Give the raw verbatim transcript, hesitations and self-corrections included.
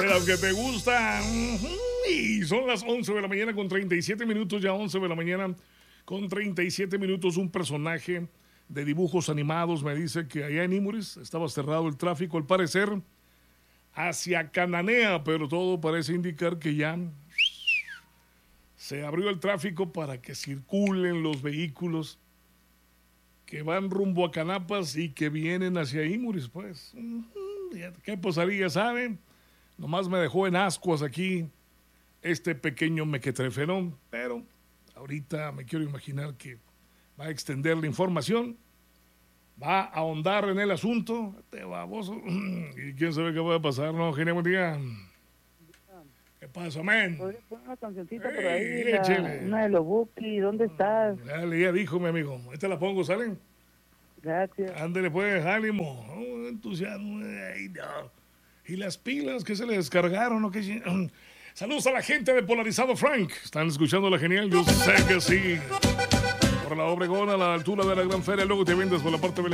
lo que te gusta. Y son las once de la mañana con treinta y siete minutos, ya once de la mañana con treinta y siete minutos. Un personaje de dibujos animados me dice que allá en Imuris estaba cerrado el tráfico, al parecer hacia Cananea, pero todo parece indicar que ya se abrió el tráfico para que circulen los vehículos que van rumbo a Canapas y que vienen hacia Imuris, pues. ¿Qué pasaría, saben? Nomás me dejó en ascuas aquí este pequeño mequetrefenón, pero ahorita me quiero imaginar que va a extender la información, va a ahondar en el asunto, este baboso, y quién sabe qué va a pasar, ¿no? Genial, buen día. ¿Qué pasa, men? ¿Podrías poner una cancioncita por ahí? Ey, La, échele. una de los Buki, ¿dónde estás? Dale, ya dijo mi amigo, esta la pongo, ¿salen? Gracias. Ándale pues, ánimo, oh, entusiasmo, ay, no. Y las pilas que se le descargaron, ¿no? ¿Qué? Saludos a la gente de Polarizado Frank, están escuchando la genial, yo sé que sí. Por la Obregón a la altura de la Gran Feria, luego te vendes por la parte